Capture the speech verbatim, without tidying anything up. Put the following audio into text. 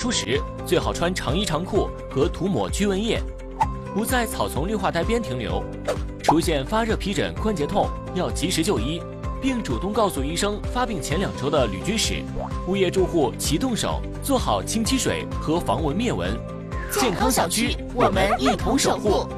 出时，最好穿长衣长裤和涂抹驱蚊液，不在草丛绿化带边停留。出现发热、皮疹、关节痛，要及时就医，并主动告诉医生发病前两周的旅居史。物业住户齐动手，做好清漆水和防蚊灭蚊。 健康小区，我们一同守护。